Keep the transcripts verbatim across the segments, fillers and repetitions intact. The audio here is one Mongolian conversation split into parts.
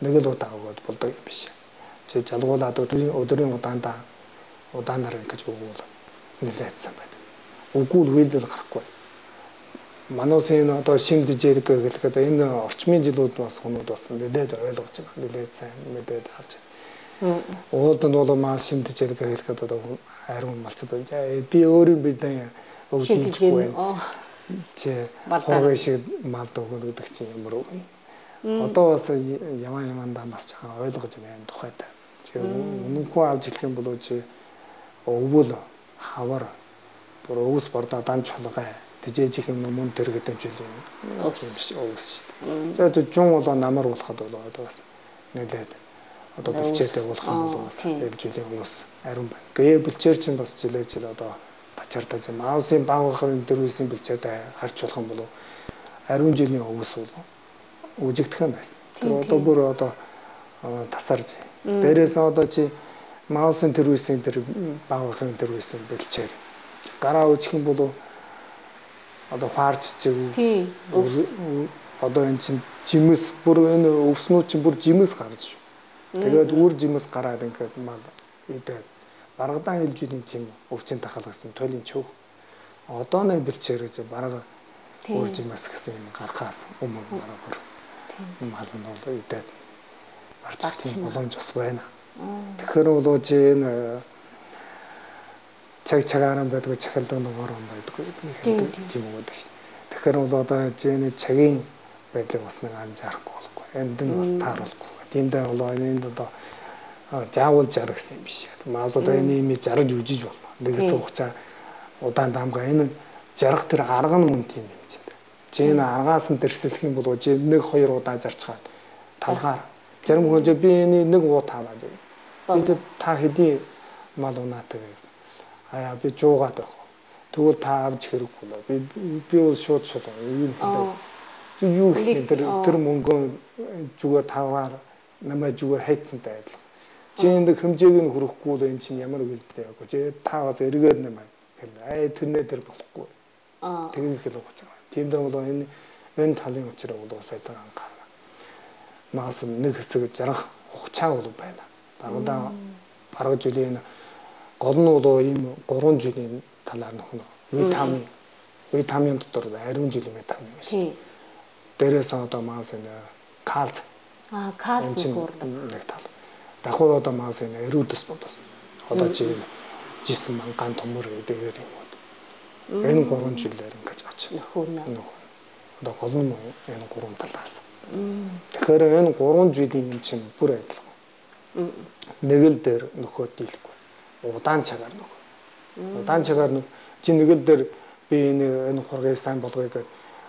нэг л удаа өгөөд болдог юм биш. Чи жалгуулаад өдрийн өдрийн удаандаа удаанаар ингэж өгвөл нэлээдсэн байдаг. Үгүй л үйлдэл гарахгүй. Манайсын одоо шимдэж ярих гэхэд энэ орчмын жилүүд бас хүмүүс бас нэлээд ойлгож байгаа. Нэлээд сайн мэдээд авч байна. Уулд нь бол маа шимдэж ярих гэхэд одоо ариун малцад байж би өөрийн бидэн өгдөггүй. Чи хогоо шиг малд өгöd гэдэг чинь ямар үг. Одоо бас яваа ямандаа бас жоохон ойлгож байгаа энэ тухайтай. Чи үнэнхүү авч хэлэх юм бол чи өвөл хавар бүр өвс бордоо дан чулгаа тэжээж их юм мөн тэр гэдэг юм жил өвс өвс шүү дээ. Тэгээд жун болоо намар болоход болоо одоо бас нэлээд одоо бэлчээртэй болох юм бол бас явж үлийн хүмүүс ариун байна. Гээ бэлчээр чинь бас жилээ жил одоо бачаартаа зам аусын багын дөрвөлсөн бэлчээртэй харж болох юм бол ариун жилийн өвс бол үжигдэх юм байна. Тэр одоо бүр одоо тасарж. Дээрээс одоо чи маусын дөрвөлсөн тэр багын дөрвөлсөн бэлчээр гараа үүсэх юм бол одоо хаарч чиг. Тийм. Одоо энэ чинь жимс бүр энэ өвснүүд чинь бүр жимс гарч. Тэгээд үр жимс гараад ингээд мал идээд баргадаан илжүүлийн тийм өвчин тахалгасан тойлын чөг. Одоо нэг бэлчээр гэж бараг үр жимс гэсэн юм гарахаас өмнө бараг мал нь бол идээд барчих тийм боломж бас байна. Тэгэхээр бол энэ цаг цагаараа байдаг цахилдаг ногоор юм байдаг тийм үг гэдэг шин. Тэгэхээр бол одоо зэний цагийн байдлыг бас нэг анзаарахгүй болохгүй. Энд нь бас тааруулахгүй. Тиймдээ бол энд одоо заавал жарах гэсэн юм биш. Маас одоо энэ юм жарж үжиж болно. Нэгээс хугацаа удаан дамгаа энэ жарах тэр арга нь мөн тийм юм чинь. Чи энэ аргаас нь дэрсэлэх юм бол чи нэг хоёр удаа зарчгаад талгаар зарим хүн би энэ нэг уу тааваад. Тэгээд та хэдий мал унаатай гэсэн. Аа би жуугаад байх. Тэгвэл та авч хэрэггүй л. Би би бол шууд шууд юм хэлээ. Чи юу гэх тэр тэр мөнгө зүгээр таваар намайг зүгээр хайцсантай адилхан. Чи энэ хэмжээг нь хүрэхгүй л эн чинь ямар үлдээ яг. Чи та бас эргээд намайг хэл. Аа тэрнээ тэр болохгүй. Аа тэгэх хэл байгаа юм. Тиймдээ бол энэ энэ талын учраа бол сайтар анхаарна. Маас нэг хэсэг жарах хугацаа бол байна. Баргадаа бараг жилийн гол нь бол ийм гурван жилийн талаар нөхнө. Витамин витамин дотор ариун жилийн витамин байна шүү. Дээрээс одоо маас энэ кальц. Аа кальц гурдаг. Нэг тал. Дахиад одоо маас энэ эрүүдэс бодос. Одоо чи жисэн манган төмөр гэдэг юм уу. Энэ гурван жилээр ингэж очих. Нөхөнө. Нөхөн. Одоо гол нь энэ гурван талаас. Тэгэхээр энэ гурван жилийн юм чинь бүр адилхан. Нэг л дээр нөхөд дийлэхгүй. Удаан цагаар нөхөө. Удаан цагаар нөх чи нэг л дээр би энэ энэ хургийг сайн болгоё гэдэг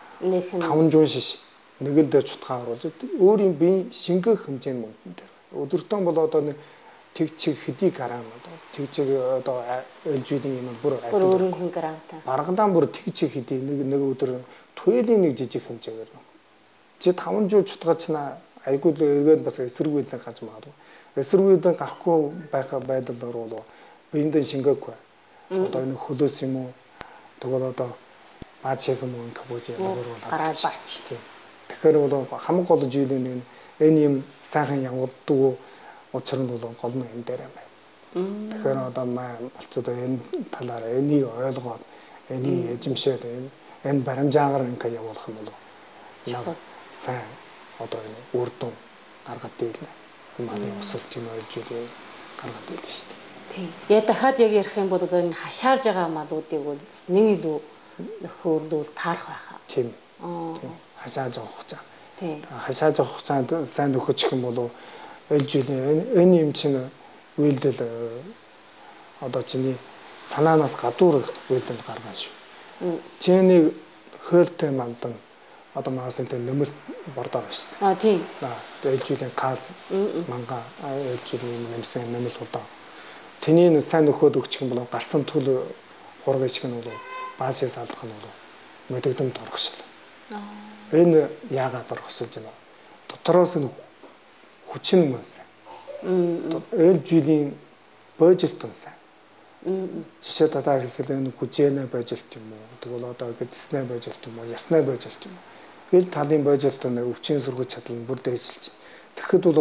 таван жуун шиш нэг л дээр чутгаа оруулж өөрийн бие шингэх хэмжээний мөнгөн дээр. Өдөртөө бол одоо нэг тэг чиг хэдий грамм одоо тэг чиг одоо элжүүлийн юм бүр өөрөнгөн грамтай. Баргадаан бүр тэг чиг хэдий нэг нэг өдөр туйлын нэг жижиг хэмжээгээр нөх. Чи таван жуун чутгаа чина айгүй л эргээд бас эсэргүүйлэн гаж магадгүй. Эсэргүүйлэн гарахгүй байх байдлаар бол биендээ шингээхгүй. Одоо энэ хөлөөс юм уу тэгвэл одоо баад шиг юм уу кабуж ямар бол гараад барч. Тэгэхээр бол хамаг гол жилийн энэ юм сайхан явагддаг учир нь бол гол нь энэ дээр юм байна. Тэгэхээр одоо маа болцоо энэ талаар энийг ойлгоод энийг эзэмшээд энэ энэ баримжаагаар ингээ явуулах юм бол сайн одоо энэ үр дүн гаргад дийлнэ. Малын өсөлт юм ойлж үл гаргад дийлнэ шүү дээ. Тийм. Яа дахиад яг ярих юм бол энэ хашааж байгаа малуудыг бол бас нэг илүү нөхөрлөл таарах байхаа. Тийм. Тийм. Хашааж авах хугацаа. Тийм. Хашааж авах хугацаанд сайн нөхөчих юм бол ойлж үл энэ юм чинь үйлдэл одоо чиний санаанаас гадуур үйлдэл гаргана шүү. Чиний хөөлтэй малдан одоо маасантай нэмэлт бордоо байна шүү дээ. Аа тийм. Аа ээлжүүлэн калц манга ээлжүүлэн нэмсэн нэмэлт болдоо. Тэний сайн нөхөд өгчих юм бол гарсан төл хураг ичг нь бол баасаас алдах нь бол мэдэгдэм торгошл. Аа. Энэ яагаад торгосолж байна? Дотроос нь хүчин мөн сайн. Мм. Ээлжүүлийн божилтон сайн. Мм. Жишээ татаа хэлэхэд энэ хүчэнэ божилт юм уу? Тэгвэл одоо гэдснэ божилт юм уу? Яснэ божилт юм уу? Ил талын божилт нь өвчин сургаж чадал нь бүр дээшилж. Тэгэхэд бол